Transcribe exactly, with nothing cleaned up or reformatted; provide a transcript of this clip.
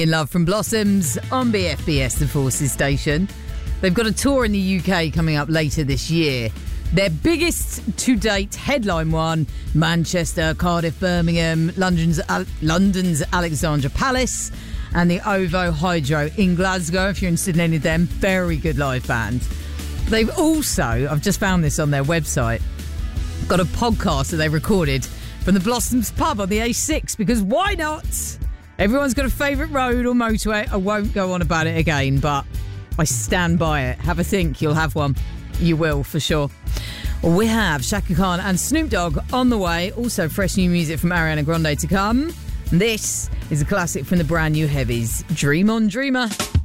In Love from Blossoms on B F B S, the Forces station. They've got a tour in the U K coming up later this year. Their biggest to date headline one: Manchester, Cardiff, Birmingham, London's Al- London's Alexandra Palace, and the OVO Hydro in Glasgow. If you're interested in any of them, very good live band. They've also, I've just found this on their website, got a podcast that they recorded from the Blossoms pub on the A six, because why not? Everyone's got a favourite road or motorway. I won't go on about it again, but I stand by it. Have a think. You'll have one. You will, for sure. Well, we have Shaka Khan and Snoop Dogg on the way. Also, fresh new music from Ariana Grande to come. This is a classic from the brand new Heavies, Dream On Dreamer.